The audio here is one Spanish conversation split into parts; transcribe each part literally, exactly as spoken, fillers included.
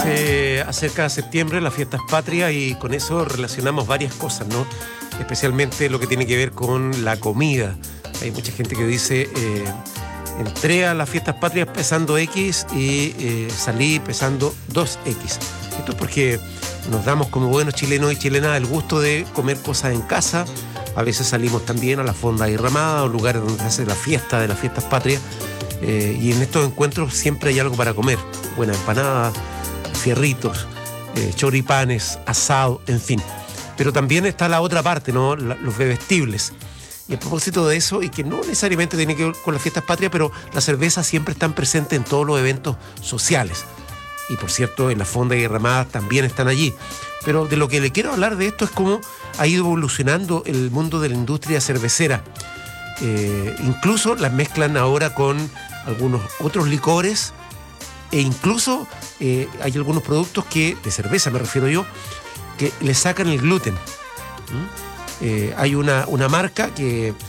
Se acerca septiembre, las fiestas patrias, y con eso relacionamos varias cosas, ¿no? Especialmente lo que tiene que ver con la comida. Hay mucha gente que dice, eh, entré a las fiestas patrias pesando X y eh, salí pesando dos equis. Esto es porque nos damos como buenos chilenos y chilenas el gusto de comer cosas en casa. A veces salimos también a la fonda y ramada o lugares donde se hace la fiesta de las fiestas patrias. Eh, y en estos encuentros siempre hay algo para comer. Buena empanada, fierritos, eh, choripanes, asado, en fin. Pero también está la otra parte, ¿no? La, los bebestibles. Y a propósito de eso, y que no necesariamente tiene que ver con las fiestas patrias, pero las cervezas siempre están presentes en todos los eventos sociales. Y por cierto, en la fonda y ramada también están allí. Pero de lo que le quiero hablar de esto es cómo ha ido evolucionando el mundo de la industria cervecera. Eh, incluso las mezclan ahora con algunos otros licores, e incluso eh, hay algunos productos que, de cerveza me refiero yo, que le sacan el gluten. ¿Mm? Eh, hay una, una marca que eh,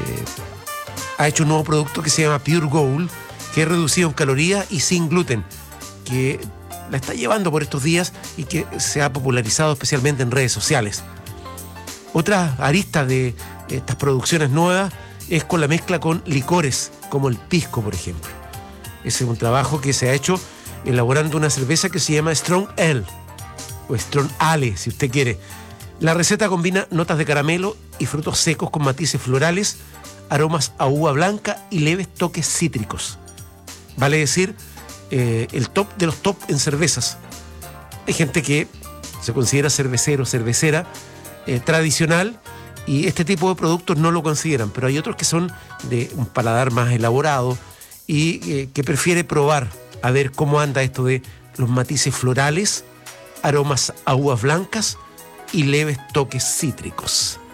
ha hecho un nuevo producto que se llama Pure Gold, que es reducido en calorías y sin gluten, que la está llevando por estos días y que se ha popularizado especialmente en redes sociales. Otra arista de estas producciones nuevas es con la mezcla con licores, como el pisco, por ejemplo. Ese es un trabajo que se ha hecho elaborando una cerveza que se llama Strong Ale, o Strong Ale, si usted quiere. La receta combina notas de caramelo y frutos secos con matices florales, aromas a uva blanca y leves toques cítricos. Vale decir, eh, el top de los top en cervezas. Hay gente que se considera cervecero, cervecera eh, tradicional, y este tipo de productos no lo consideran, pero hay otros que son de un paladar más elaborado y eh, que prefiere probar a ver cómo anda esto de los matices florales, aromas a uvas blancas y leves toques cítricos.